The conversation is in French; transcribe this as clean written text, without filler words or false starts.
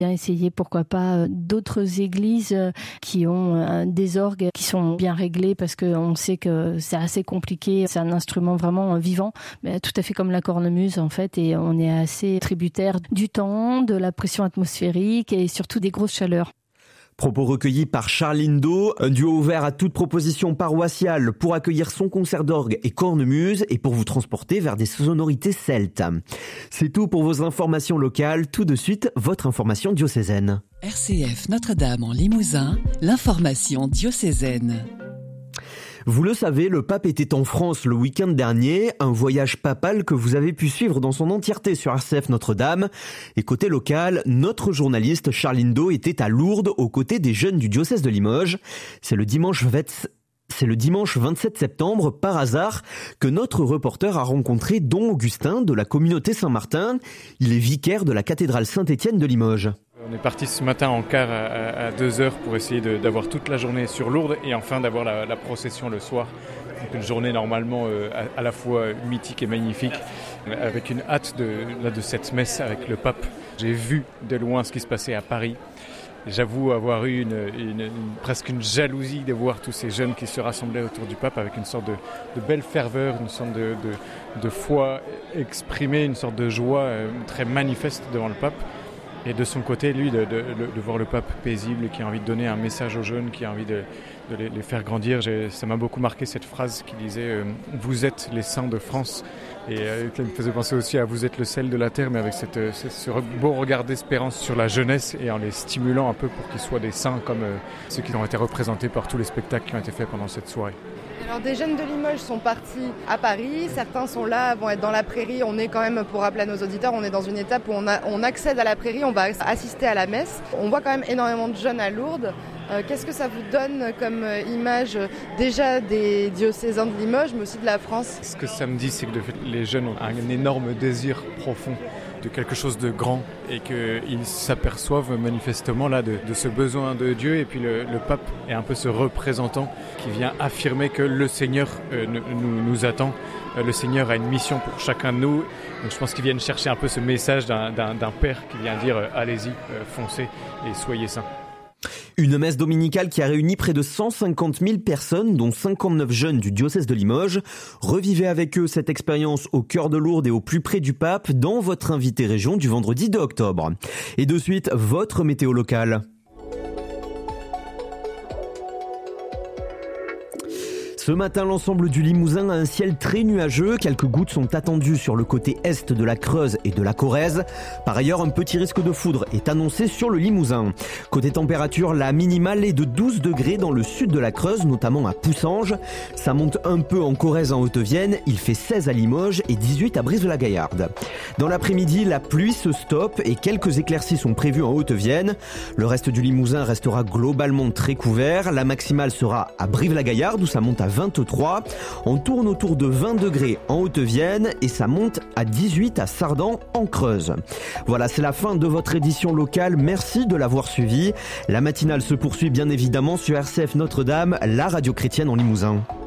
Essayer, pourquoi pas, d'autres églises qui ont des orgues qui sont bien réglés, parce qu'on sait que c'est assez compliqué. C'est un instrument vraiment vivant, mais tout à fait comme la cornemuse en fait, et on est assez tributaire du temps, de la pression atmosphérique et surtout des grosses chaleurs. Propos recueillis par Charline Do, un duo ouvert à toute proposition paroissiale pour accueillir son concert d'orgue et cornemuse et pour vous transporter vers des sonorités celtes. C'est tout pour vos informations locales. Tout de suite, votre information diocésaine. RCF Notre-Dame en Limousin, l'information diocésaine. Vous le savez, le pape était en France le week-end dernier, un voyage papal que vous avez pu suivre dans son entièreté sur RCF Notre-Dame. Et côté local, notre journaliste Charline Do était à Lourdes aux côtés des jeunes du diocèse de Limoges. C'est le dimanche 27 septembre, par hasard, que notre reporter a rencontré Don Augustin de la communauté Saint-Martin. Il est vicaire de la cathédrale Saint-Étienne de Limoges. On est parti ce matin en car à 2h pour essayer d'avoir toute la journée sur Lourdes et enfin d'avoir la procession le soir. Donc une journée normalement à la fois mythique et magnifique, avec une hâte de cette messe avec le pape. J'ai vu de loin ce qui se passait à Paris. J'avoue avoir eu presque une jalousie de voir tous ces jeunes qui se rassemblaient autour du pape avec une sorte de belle ferveur, une sorte de foi exprimée, une sorte de joie très manifeste devant le pape. Et de son côté, lui, de voir le pape paisible, qui a envie de donner un message aux jeunes, qui a envie de les faire grandir. Ça m'a beaucoup marqué cette phrase qui disait « Vous êtes les saints de France ». Et qui me faisait penser aussi à « Vous êtes le sel de la terre », mais avec ce beau regard d'espérance sur la jeunesse et en les stimulant un peu pour qu'ils soient des saints comme ceux qui ont été représentés par tous les spectacles qui ont été faits pendant cette soirée. Alors des jeunes de Limoges sont partis à Paris, certains sont là, vont être dans la prairie. On est quand même, pour rappeler à nos auditeurs, on est dans une étape où on accède à la prairie, on va assister à la messe. On voit quand même énormément de jeunes à Lourdes. Qu'est-ce que ça vous donne comme image déjà des diocésains de Limoges, mais aussi de la France ? Ce que ça me dit, c'est que les jeunes ont un énorme désir profond de quelque chose de grand et qu'ils s'aperçoivent manifestement là de ce besoin de Dieu. Et puis le pape est un peu ce représentant qui vient affirmer que le Seigneur nous attend. Le Seigneur a une mission pour chacun de nous. Donc je pense qu'ils viennent chercher un peu ce message d'un père qui vient dire allez-y, foncez et soyez saints. Une messe dominicale qui a réuni près de 150 000 personnes, dont 59 jeunes du diocèse de Limoges. Revivez avec eux cette expérience au cœur de Lourdes et au plus près du pape dans votre invité région du vendredi 2 octobre. Et de suite, votre météo locale. Ce matin, l'ensemble du Limousin a un ciel très nuageux. Quelques gouttes sont attendues sur le côté est de la Creuse et de la Corrèze. Par ailleurs, un petit risque de foudre est annoncé sur le Limousin. Côté température, la minimale est de 12 degrés dans le sud de la Creuse, notamment à Poussanges. Ça monte un peu en Corrèze en Haute-Vienne. Il fait 16 à Limoges et 18 à Brive-la-Gaillarde. Dans l'après-midi, la pluie se stoppe et quelques éclaircies sont prévues en Haute-Vienne. Le reste du Limousin restera globalement très couvert. La maximale sera à Brive-la-Gaillarde où ça monte à 23. On tourne autour de 20 degrés en Haute-Vienne et ça monte à 18 à Sardan en Creuse. Voilà, c'est la fin de votre édition locale. Merci de l'avoir suivi. La matinale se poursuit bien évidemment sur RCF Notre-Dame, la radio chrétienne en Limousin.